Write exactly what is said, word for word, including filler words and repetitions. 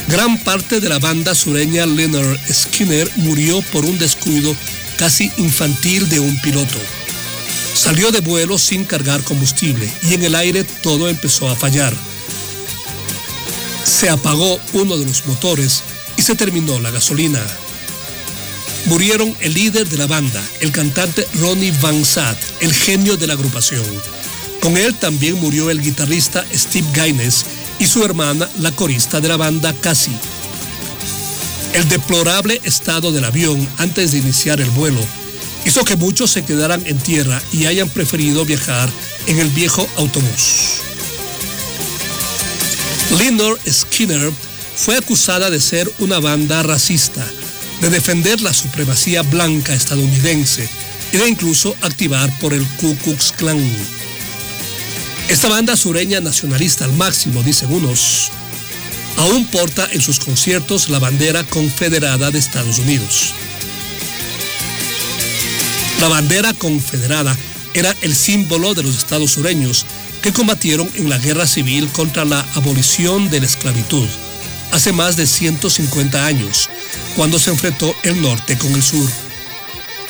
Gran parte de la banda sureña Lynyrd Skynyrd murió por un descuido casi infantil de un piloto. Salió de vuelo sin cargar combustible y en el aire todo empezó a fallar. Se apagó uno de los motores y se terminó la gasolina. Murieron el líder de la banda, el cantante Ronnie Van Zant, el genio de la agrupación. Con él también murió el guitarrista Steve Gaines y su hermana, la corista de la banda, Cassie. El deplorable estado del avión antes de iniciar el vuelo hizo que muchos se quedaran en tierra y hayan preferido viajar en el viejo autobús. Lynyrd Skynyrd fue acusada de ser una banda racista, de defender la supremacía blanca estadounidense y de incluso activar por el Ku Klux Klan. Esta banda sureña nacionalista al máximo, dicen unos, aún porta en sus conciertos la bandera confederada de Estados Unidos. La bandera confederada era el símbolo de los estados sureños que combatieron en la guerra civil contra la abolición de la esclavitud hace más de ciento cincuenta años, cuando se enfrentó el norte con el sur.